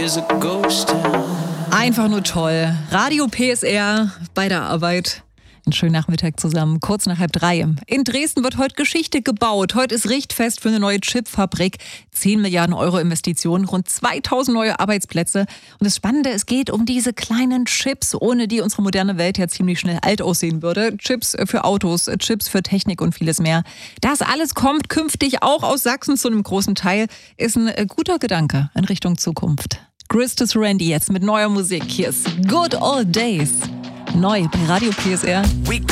Einfach nur toll. Radio PSR bei der Arbeit. Einen schönen Nachmittag zusammen, kurz nach 2:30. In Dresden wird heute Geschichte gebaut. Heute ist Richtfest für eine neue Chipfabrik. 10 Milliarden Euro Investitionen, rund 2000 neue Arbeitsplätze. Und das Spannende, es geht um diese kleinen Chips, ohne die unsere moderne Welt ja ziemlich schnell alt aussehen würde. Chips für Autos, Chips für Technik und vieles mehr. Das alles kommt künftig auch aus Sachsen zu einem großen Teil. Ist ein guter Gedanke in Richtung Zukunft. Christus Randy jetzt mit neuer Musik. Hier ist Good Old Days. Neu bei Radio PSR.